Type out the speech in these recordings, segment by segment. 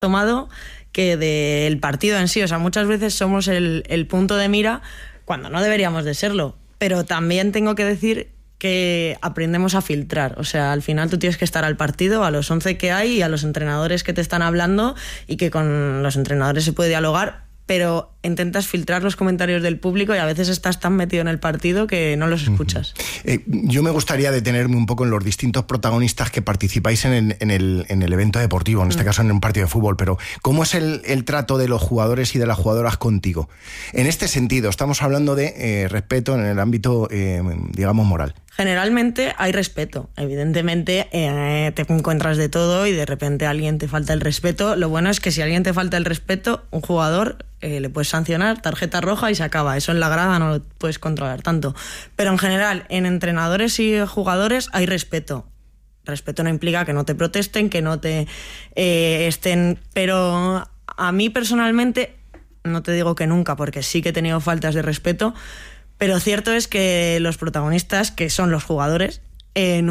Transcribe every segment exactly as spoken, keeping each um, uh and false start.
tomado que del partido en sí. O sea, muchas veces somos el, el punto de mira cuando no deberíamos de serlo. Pero también tengo que decir que aprendemos a filtrar. O sea, al final tú tienes que estar al partido, a los once que hay y a los entrenadores que te están hablando, y que con los entrenadores se puede dialogar, pero intentas filtrar los comentarios del público y a veces estás tan metido en el partido que no los escuchas. Uh-huh. Eh, yo me gustaría detenerme un poco en los distintos protagonistas que participáis en el, en el, en el evento deportivo, en este uh-huh. caso en un partido de fútbol, pero ¿cómo es el, el trato de los jugadores y de las jugadoras contigo? En este sentido, estamos hablando de eh, respeto en el ámbito, eh, digamos, moral. Generalmente hay respeto. Evidentemente eh, te encuentras de todo y de repente a alguien te falta el respeto. Lo bueno es que si a alguien te falta el respeto, un jugador eh, le puedes sancionar, tarjeta roja y se acaba. Eso en la grada no lo puedes controlar tanto. Pero en general, en entrenadores y jugadores hay respeto. Respeto no implica que no te protesten, que no te eh, estén... Pero a mí personalmente, no te digo que nunca, porque sí que he tenido faltas de respeto, pero cierto es que los protagonistas, que son los jugadores, eh,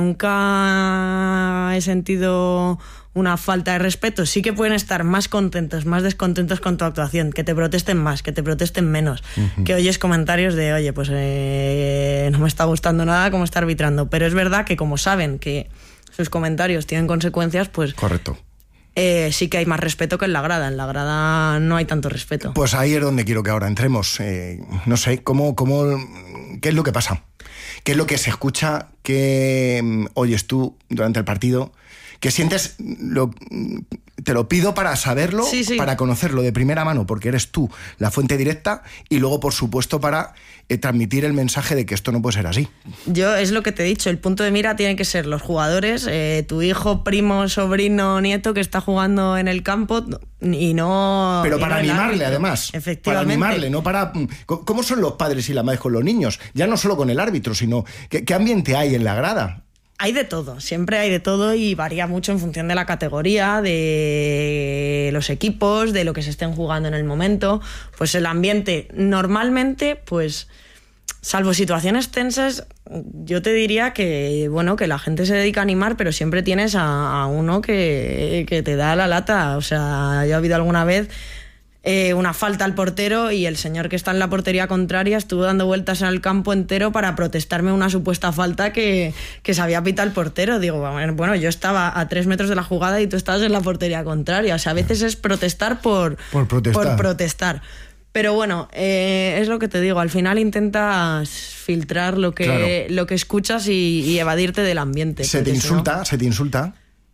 nunca he sentido una falta de respeto. Sí que pueden estar más contentos, más descontentos con tu actuación, que te protesten más, que te protesten menos, uh-huh. que oyes comentarios de, oye, pues eh, no me está gustando nada cómo está arbitrando. Pero es verdad que como saben que sus comentarios tienen consecuencias, pues... Correcto. Eh, sí que hay más respeto que en la grada. En la grada no hay tanto respeto. Pues ahí es donde quiero que ahora entremos. Eh, no sé, ¿cómo, cómo, ¿qué es lo que pasa? ¿Qué es lo que se escucha? ¿Qué mm, oyes tú durante el partido? ¿Qué sientes? Lo, te lo pido para saberlo, sí, sí. para conocerlo de primera mano, porque eres tú la fuente directa, y luego, por supuesto, para eh, transmitir el mensaje de que esto no puede ser así. Yo, es lo que te he dicho, el punto de mira tiene que ser los jugadores, eh, tu hijo, primo, sobrino, nieto que está jugando en el campo, y no... Pero y para no animarle, además. Efectivamente. Para animarle, no para... ¿Cómo son los padres y las madres con los niños? Ya no solo con el árbitro, sino... ¿Qué, qué ambiente hay en la grada? Hay de todo, siempre hay de todo y varía mucho en función de la categoría, de los equipos, de lo que se estén jugando en el momento. Pues el ambiente normalmente, pues salvo situaciones tensas, yo te diría que bueno, que la gente se dedica a animar, pero siempre tienes a, a uno que, que te da la lata. O sea, yo he habido alguna vez... Eh, una falta al portero y el señor que está en la portería contraria estuvo dando vueltas en el campo entero para protestarme una supuesta falta que, que se había pitado el portero. Digo, bueno, yo estaba a tres metros de la jugada y tú estabas en la portería contraria. O sea, a veces es protestar por, por protestar. Por protestar. Pero bueno, eh, es lo que te digo, al final intentas filtrar lo que, claro. lo que escuchas y, y evadirte del ambiente. ¿Se te insulta? Si no... ¿Se te insulta?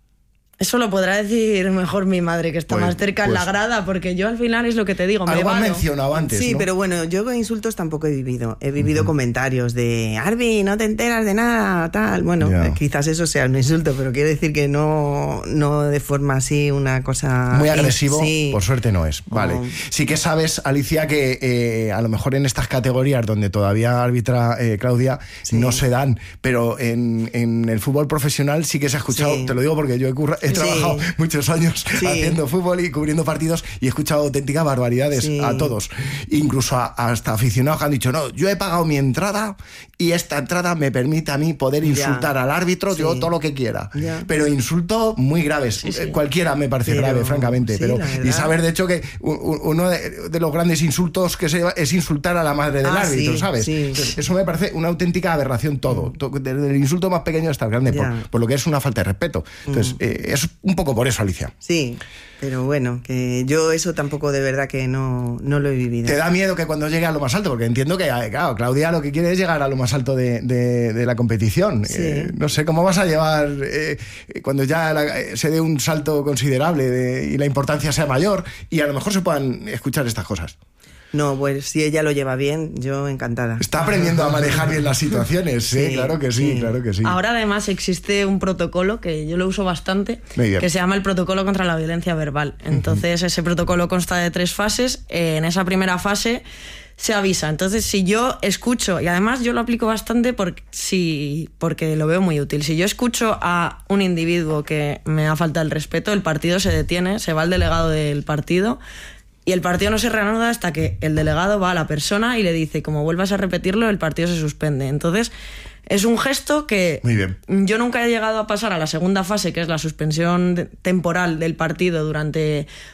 Eso lo podrá decir mejor mi madre, que está pues, más cerca pues, en la grada, porque yo al final es lo que te digo. Algo has mencionado antes, Sí, ¿no? pero bueno, yo insultos tampoco he vivido. He vivido uh-huh. comentarios de Arbi, no te enteras de nada, tal. Bueno, yeah. quizás eso sea un insulto, pero quiero decir que no, no de forma así una cosa... Muy agresivo, sí. por suerte no es. Vale. Oh. Sí que sabes, Alicia, que eh, a lo mejor en estas categorías donde todavía arbitra eh, Claudia, sí. no se dan, pero en, en el fútbol profesional sí que se ha escuchado, sí. te lo digo porque yo he currado... He trabajado sí. muchos años sí. haciendo fútbol y cubriendo partidos y he escuchado auténticas barbaridades sí. a todos. Incluso a, hasta aficionados que han dicho, no, yo he pagado mi entrada y esta entrada me permite a mí poder insultar ya. al árbitro, sí. yo todo lo que quiera. Ya. Pero insultos muy graves. Sí, sí. Cualquiera me parece pero, grave, francamente. Sí, pero y saber, de hecho, que uno de, de los grandes insultos que se lleva es insultar a la madre del ah, árbitro, sí, ¿sabes? Sí. Eso me parece una auténtica aberración todo. Mm. Desde el insulto más pequeño hasta el grande, por, por lo que es una falta de respeto. Entonces, mm. eh, es un poco por eso, Alicia. Sí, pero bueno, que yo eso tampoco de verdad que no, no lo he vivido. ¿Te da miedo que cuando llegue a lo más alto? Porque entiendo que, claro, Claudia lo que quiere es llegar a lo más alto de, de, de la competición. Sí. Eh, no sé, ¿cómo vas a llevar eh, cuando ya la, eh, se dé un salto considerable de, y la importancia sea mayor y a lo mejor se puedan escuchar estas cosas? No, pues si ella lo lleva bien, yo encantada. Está aprendiendo a manejar bien las situaciones, sí, sí claro que sí, sí, claro que sí. Ahora además existe un protocolo que yo lo uso bastante, que se llama el protocolo contra la violencia verbal. Entonces uh-huh. ese protocolo consta de tres fases. En esa primera fase se avisa. Entonces si yo escucho, y además yo lo aplico bastante porque, si, porque lo veo muy útil, si yo escucho a un individuo que me ha faltado el respeto, el partido se detiene, se va el delegado del partido. Y el partido no se reanuda hasta que el delegado va a la persona y le dice, como vuelvas a repetirlo, el partido se suspende. Entonces, es un gesto que Muy bien. yo nunca he llegado a pasar a la segunda fase, que es la suspensión temporal del partido durante